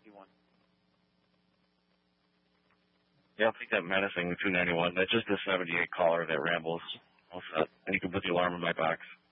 Yeah, I'll take that menacing 291. That's just the 78 caller that rambles. All set. And you can put the alarm in my box.